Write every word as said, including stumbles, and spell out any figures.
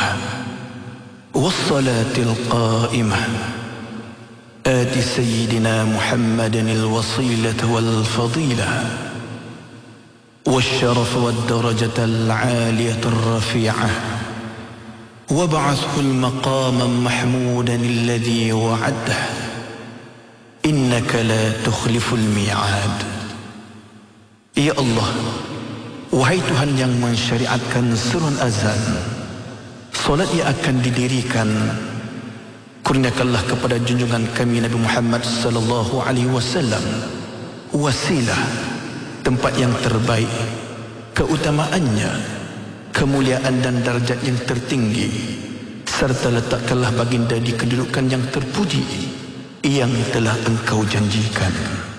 الدائمة والصلاة القائمة آت سيدنا محمد الوصيلة والفضيلة والشرف والدرجة العالية الرفيعة وابعثه المقام محمودا الذي وعده إنك لا تخلف الميعاد. Ya Allah, wahai Tuhan yang mensyariatkan seruan azan, solat yang akan didirikan, kurniakanlah kepada junjungan kami Nabi Muhammad sallallahu alaihi wasallam wasilah, tempat yang terbaik, keutamaannya, kemuliaan dan darjat yang tertinggi, serta letakkanlah baginda di kedudukan yang terpuji yang telah engkau janjikan.